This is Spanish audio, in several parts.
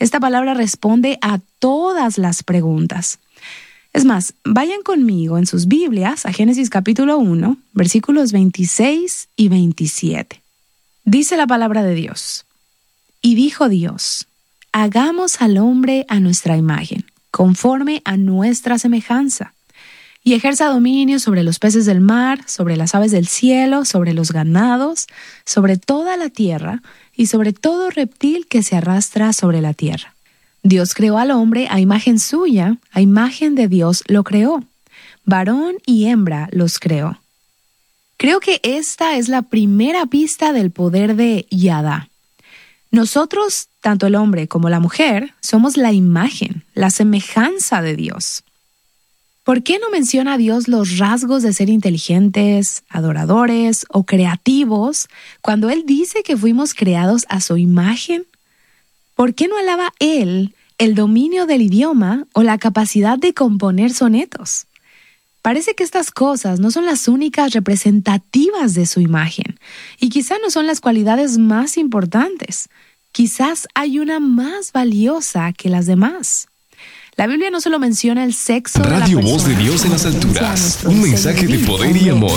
Esta palabra responde a todas las preguntas. Es más, vayan conmigo en sus Biblias a Génesis capítulo 1, versículos 26 y 27. Dice la palabra de Dios: Y dijo Dios: hagamos al hombre a nuestra imagen, conforme a nuestra semejanza, y ejerza dominio sobre los peces del mar, sobre las aves del cielo, sobre los ganados, sobre toda la tierra, y sobre todo reptil que se arrastra sobre la tierra. Dios creó al hombre a imagen suya, a imagen de Dios lo creó. Varón y hembra los creó. Creo que esta es la primera pista del poder de Yahda. Nosotros, tanto el hombre como la mujer, somos la imagen, la semejanza de Dios. ¿Por qué no menciona Dios los rasgos de ser inteligentes, adoradores o creativos cuando Él dice que fuimos creados a su imagen? ¿Por qué no alaba Él el dominio del idioma o la capacidad de componer sonetos? Parece que estas cosas no son las únicas representativas de su imagen, y quizá no son las cualidades más importantes. Quizás hay una más valiosa que las demás. La Biblia no solo menciona el sexo de la Radio persona, Voz de Dios en las alturas, un mensaje de poder y amor.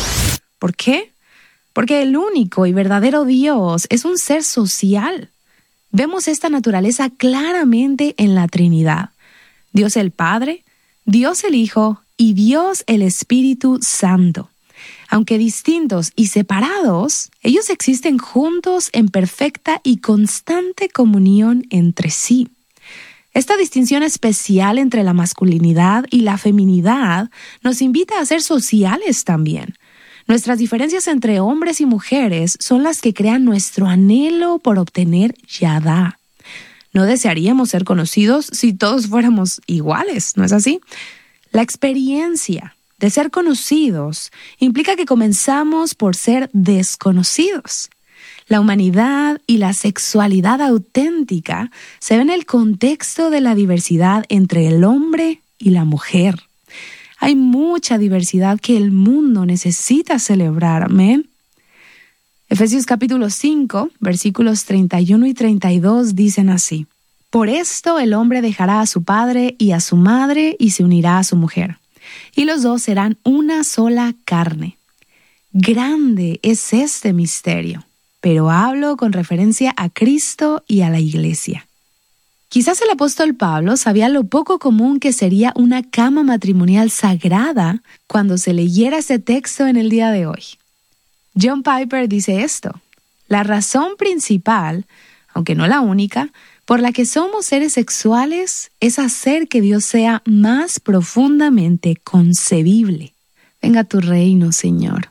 ¿Por qué? Porque el único y verdadero Dios es un ser social. Vemos esta naturaleza claramente en la Trinidad: Dios el Padre, Dios el Hijo y Dios el Espíritu Santo. Aunque distintos y separados, ellos existen juntos en perfecta y constante comunión entre sí. Esta distinción especial entre la masculinidad y la feminidad nos invita a ser sociales también. Nuestras diferencias entre hombres y mujeres son las que crean nuestro anhelo por obtener Yahda. No desearíamos ser conocidos si todos fuéramos iguales, ¿no es así? La experiencia de ser conocidos implica que comenzamos por ser desconocidos. La humanidad y la sexualidad auténtica se ven en el contexto de la diversidad entre el hombre y la mujer. Hay mucha diversidad que el mundo necesita celebrar, amén. Efesios capítulo 5, versículos 31 y 32 dicen así: Por esto el hombre dejará a su padre y a su madre y se unirá a su mujer, y los dos serán una sola carne. Grande es este misterio, pero hablo con referencia a Cristo y a la Iglesia. Quizás el apóstol Pablo sabía lo poco común que sería una cama matrimonial sagrada cuando se leyera ese texto en el día de hoy. John Piper dice esto: la razón principal, aunque no la única, por la que somos seres sexuales es hacer que Dios sea más profundamente concebible. Venga tu reino, Señor.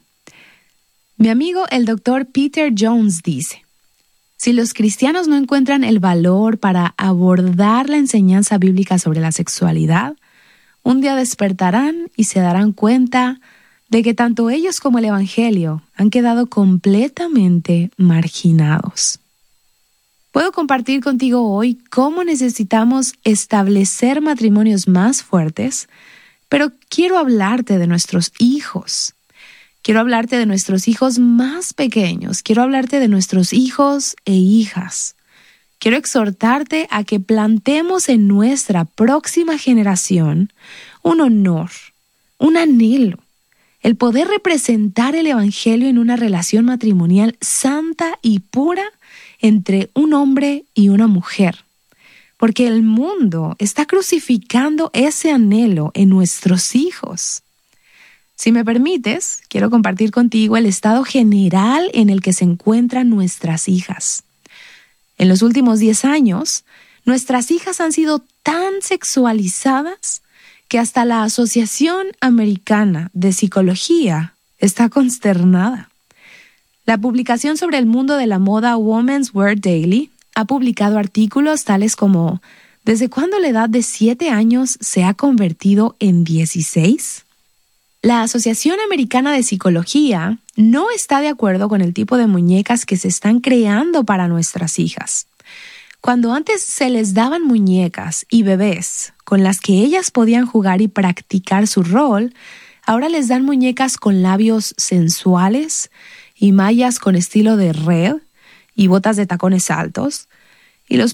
Mi amigo el Dr. Peter Jones dice: si los cristianos no encuentran el valor para abordar la enseñanza bíblica sobre la sexualidad, un día despertarán y se darán cuenta de que tanto ellos como el Evangelio han quedado completamente marginados. Puedo compartir contigo hoy cómo necesitamos establecer matrimonios más fuertes, pero quiero hablarte de nuestros hijos. Quiero hablarte de nuestros hijos más pequeños. Quiero hablarte de nuestros hijos e hijas. Quiero exhortarte a que plantemos en nuestra próxima generación un honor, un anhelo, el poder representar el Evangelio en una relación matrimonial santa y pura entre un hombre y una mujer. Porque el mundo está crucificando ese anhelo en nuestros hijos. Si me permites, quiero compartir contigo el estado general en el que se encuentran nuestras hijas. En los últimos 10 años, nuestras hijas han sido tan sexualizadas que hasta la Asociación Americana de Psicología está consternada. La publicación sobre el mundo de la moda Women's Wear Daily ha publicado artículos tales como ¿desde cuándo la edad de 7 años se ha convertido en 16? La Asociación Americana de Psicología no está de acuerdo con el tipo de muñecas que se están creando para nuestras hijas. Cuando antes se les daban muñecas y bebés con las que ellas podían jugar y practicar su rol, ahora les dan muñecas con labios sensuales y mallas con estilo de red y botas de tacones altos, y los